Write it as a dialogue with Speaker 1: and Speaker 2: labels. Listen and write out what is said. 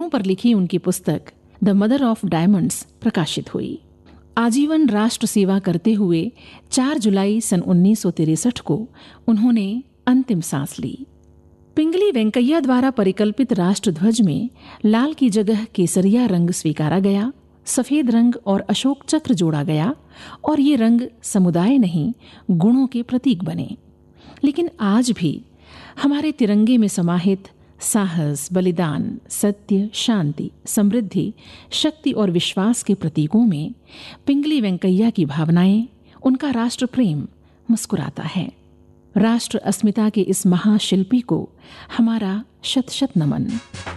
Speaker 1: पर लिखी उनकी पुस्तक द मदर ऑफ डायमंड्स प्रकाशित हुई। आजीवन राष्ट्र सेवा करते हुए 4 जुलाई सन 1963 को उन्होंने अंतिम सांस ली। पिंगली वेंकैया द्वारा परिकल्पित राष्ट्रध्वज में लाल की जगह केसरिया रंग स्वीकारा गया, सफेद रंग और अशोक चक्र जोड़ा गया और ये रंग समुदाय नहीं, गुणों के प्रतीक बने। लेकिन आज भी हमारे तिरंगे में समाहित साहस, बलिदान, सत्य, शांति, समृद्धि, शक्ति और विश्वास के प्रतीकों में पिंगली वेंकैया की भावनाएं, उनका राष्ट्र प्रेम मुस्कुराता है। राष्ट्र अस्मिता के इस महाशिल्पी को हमारा शत शत नमन।